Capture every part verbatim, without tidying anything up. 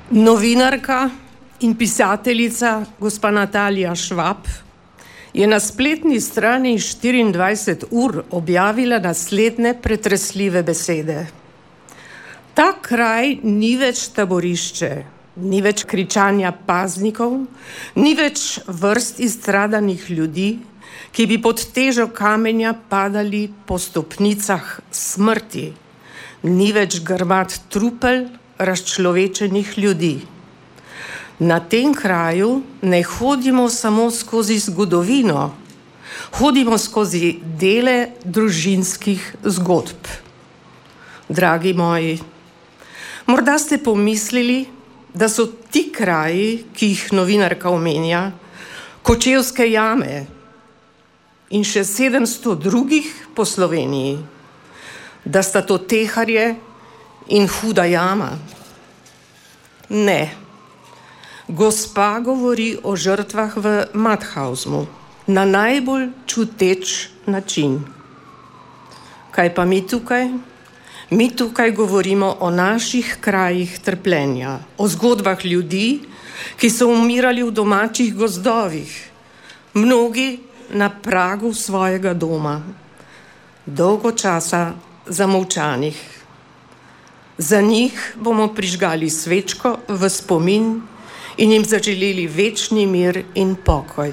Novinarka in pisateljica gospa Natalija Švab je na spletni strani štiriindvajset ur objavila naslednje pretresljive besede. Ta kraj ni več taborišče, ni več kričanja paznikov, ni več vrst izstradanih ljudi, ki bi pod težo kamenja padali po stopnicah smrti, ni več grmad trupel razčlovečenih ljudi. Na tem kraju ne hodimo samo skozi zgodovino, hodimo skozi dele družinskih zgodb. Dragi moji, morda ste pomislili, da so ti kraji, ki jih novinarka omenja, Kočevske jame in še sedemsto drugih po Sloveniji, da sta to Teharje in Huda jama. Ne. Gospa govori o žrtvah v Mathausnu na najbolj čuteč način. Kaj pa mi tukaj? Mi tukaj govorimo o naših krajih trpljenja, o zgodbah ljudi, ki so umirali v domačih gozdovih, mnogi na pragu svojega doma, dolgo časa zamolčanih. Za njih bomo prižgali svečko v spomin in jim zaželeli večni mir in pokoj.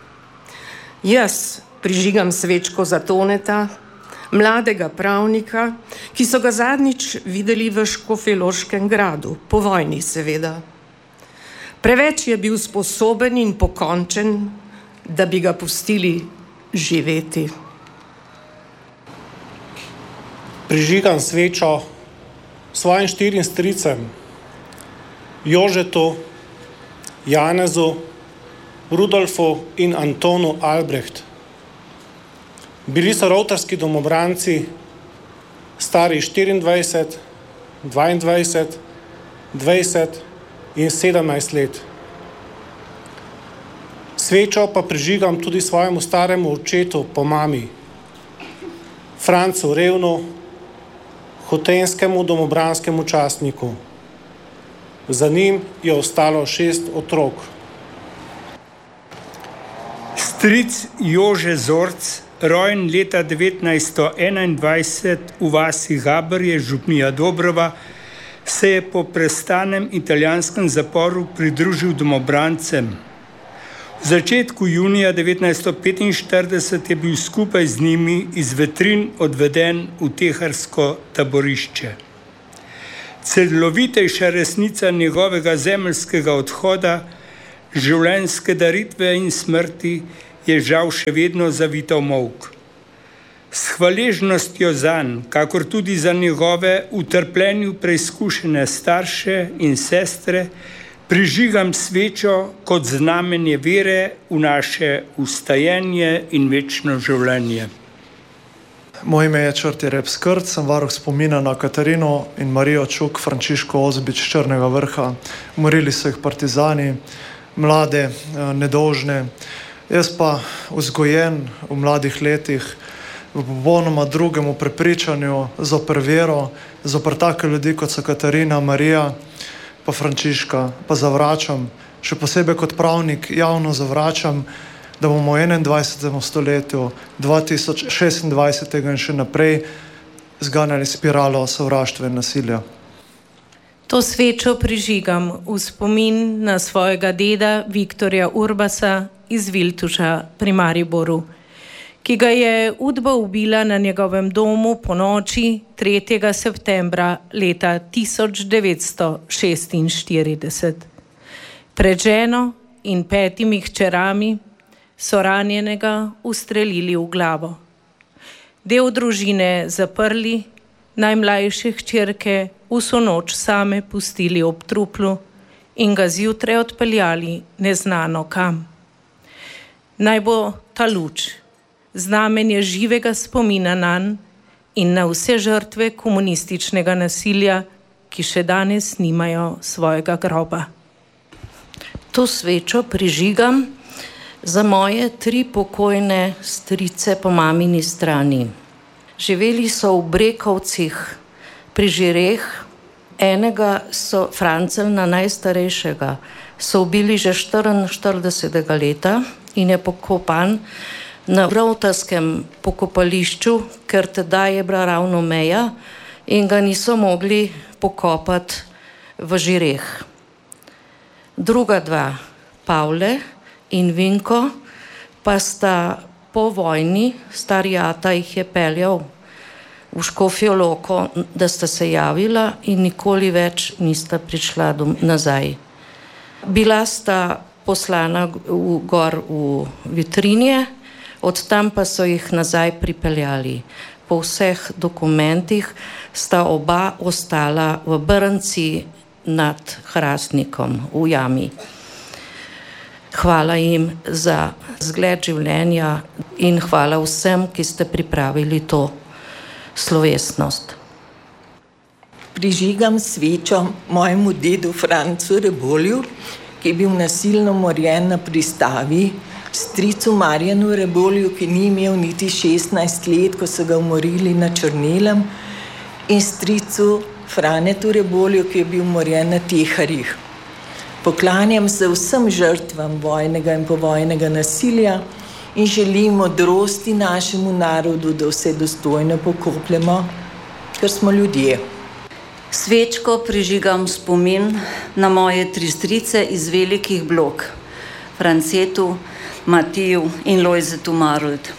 Jaz prižigam svečko za Toneta, mladega pravnika, ki so ga zadnjič videli v Škofjeloškem gradu, po vojni seveda. Preveč je bil sposoben in pokončen, da bi ga pustili živeti. Prižigam svečo svojim štirim stricem, Jožetu, Janezu, Rudolfu in Antonu Albrecht. Bili so rovtarski domobranci, stari štiriindvajset, dvaindvajset, dvajset in sedemnajst let. Svečo pa prižigam tudi svojemu staremu očetu po mami, Francu Revnu, hotenskemu domobranskemu častniku. Za njim je ostalo šest otrok. Stric Jože Zorc, rojen leta devetnajststo enaindvajset v vasi Gabrje, župnija Dobrova, se je po prestanem italijanskem zaporu pridružil domobrancem. V začetku junija devetnajststo petinštirideset je bil skupaj z njimi iz Vetrin odveden v teharsko taborišče. Celovitejša resnica njegovega zemeljskega odhoda, življenjske daritve in smrti je žal še vedno zavita v molk. S hvaležnostjo zanj, kakor tudi za njegove v trpljenju preizkušene starše in sestre, prižigam svečo kot znamenje vere v naše vstajenje in večno življenje. Moje ime je Črti Rep Skrt, sem varuh spomina na Katarino in Marijo Čuk, Frančiško Ozbič Črnega vrha. Umorili so jih partizani, mlade, nedolžne. Jaz pa vzgojen v mladih letih v popolnoma drugemu prepričanju, zoper vero, zoper take ljudi, kot so Katarina, Marija, pa Frančiška, pa zavračam, še posebej kot pravnik javno zavračam, da bomo v enaindvajsetem stoletju, dva tisoč šestindvajset in še naprej zganjali spiralo sovraštva in nasilja. To svečo prižigam v spomin na svojega deda Viktorja Urbasa iz Viltuša pri Mariboru, ki ga je Udba ubila na njegovem domu po noči tretjega septembra leta tisoč devetsto šestinštirideset. Pred ženo in petimi hčerami so ranjenega ustrelili v glavo. Del družine zaprli, najmlajše hčerke vso noč same pustili ob truplu in ga zjutraj odpeljali neznano kam. Naj bo ta luč znamenje živega spomina nanj in na vse žrtve komunističnega nasilja, ki še danes nimajo svojega groba. To svečo prižigam za moje tri pokojne strice po mamini strani. Živeli so v Brekovcih pri Žireh, Enega so Francelna, najstarejšega, so ubili že štiriinštiridesetega leta in je pokopan na Rovtarskem pokopališču, ker tedaj je bila ravno meja in ga niso mogli pokopati v Žireh. Druga dva, Pavle in Vinko, pa sta po vojni, stari ata jih je peljal v Škofjo Loko, da sta se javila in nikoli več nista prišla nazaj. Bila sta poslana v, gor v Vitrinje, od tam pa so jih nazaj pripeljali. Po vseh dokumentih sta oba ostala v Brnci nad Hrastnikom, v jami. Hvala jim za zgled življenja in hvala vsem, ki ste pripravili to slovesnost. Prižigam svečo mojemu dedu Francu Rebolju, ki je bil nasilno umorjen na pristavi, stricu Marjanu Rebolju, ki ni imel niti šestnajst let, ko so ga umorili na Črnelem, in stricu Franetu Rebolju, ki je bil umorjen na Teharjih. Poklanjam se vsem žrtvam vojnega in povojnega nasilja in želim modrosti našemu narodu, da vse dostojno pokopljemo, ker smo ljudje. Svečko prižigam spomin na moje tri strice iz velikih blok, Francetu, Matiju in Lojzetu Marold.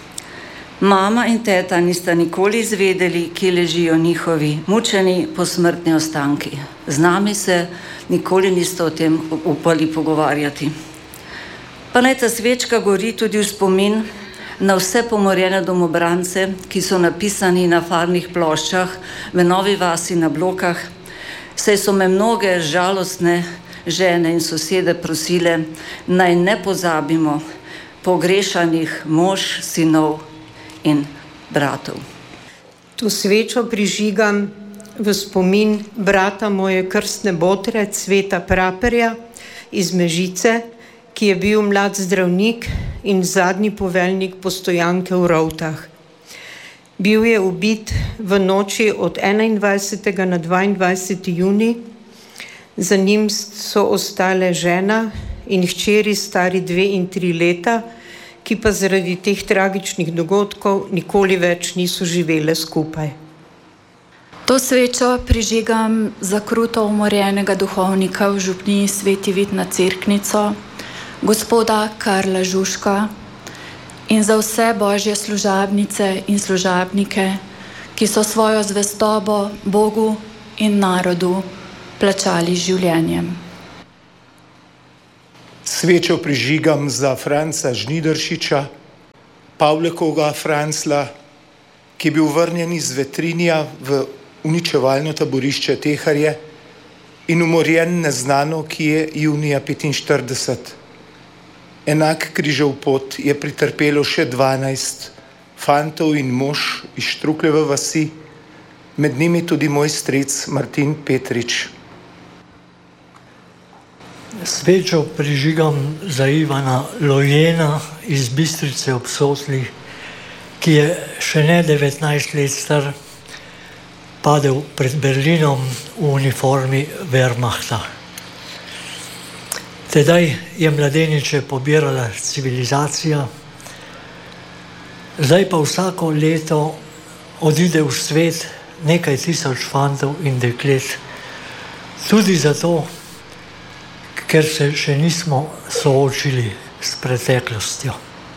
Mama in teta nista nikoli izvedeli, kje ležijo njihovi mučeni posmrtni ostanki. Z nami se nikoli nista o tem upali pogovarjati. Pa naj ta svečka gori tudi v spomin na vse pomorjene domobrance, ki so napisani na farnih ploščah v Novi vasi na Blokah, saj so me mnoge žalostne žene in sosede prosile, naj ne pozabimo pogrešanih mož, sinov in bratov. To svečo prižigam v spomin brata moje krstne botre, Cveta Praperja iz Mežice, ki je bil mlad zdravnik in zadnji poveljnik postojanke v Rovtah. Bil je ubit v noči od enaindvajsetega na dvaindvajseti junij. Za njim so ostale žena in hčeri stari dve in tri leta, ki pa zaradi teh tragičnih dogodkov nikoli več niso živele skupaj. To svečo prižigam za kruto umorjenega duhovnika v župniji Sveti Vid nad Cerknico, gospoda Karla Žužka, in za vse božje služabnice in služabnike, ki so svojo zvestobo Bogu in narodu plačali življenjem. Svečo prižigam za Franca Žnidaršiča, Pavlekovega Francla, ki je bil vrnjen iz Vetrinja v uničevalno taborišče Teharje in umorjen neznano, ki je junija petinštirideset. Enak križev pot je pretrpelo še dvanajst fantov in mož iz Štrukljeve vasi, med njimi tudi moj stric Martin Petrič. Svečo prižigam za Ivana Lojena iz Bistrice ob Sotli, ki je še ne devetnajst let star padel pred Berlinom v uniformi Wehrmachta. Tedaj je mladeniče pobirala civilizacija, zdaj pa vsako leto odide v svet nekaj tisoč fantov in deklet. Tudi zato, ker se še nismo soočili s preteklostjo.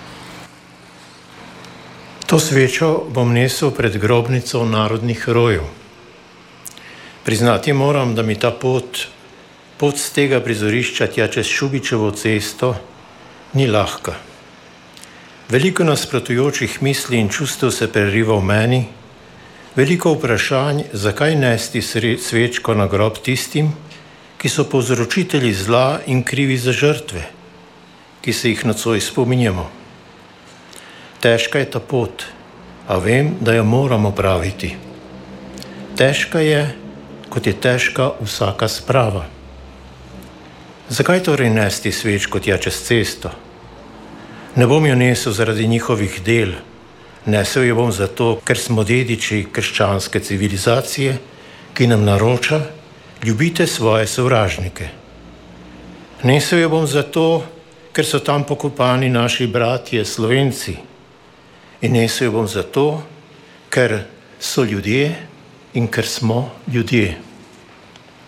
To svečo bom nesel pred grobnico narodnih herojev. Priznati moram, da mi ta pot, pot z tega prizorišča tja čez Šubičevo cesto, ni lahka. Veliko nasprotujočih misli in čustev se preriva v meni, veliko vprašanj, zakaj nesti svečko na grob tistim, ki so povzročitelji zla in krivi za žrtve, ki se jih nocoj spominjamo. Težka je ta pot, a vem, da jo moramo praviti. Težka je, kot je težka vsaka sprava. Zakaj torej nesti svečko tja čez cesto? Ne bom jo nesel zaradi njihovih del, nesel jo bom zato, ker smo dediči krščanske civilizacije, ki nam naroča, Ljubite svoje sovražnike. Nesel jo bom zato, ker so tam pokopani naši bratje Slovenci. In nesel jo bom zato, ker so ljudje in ker smo ljudje.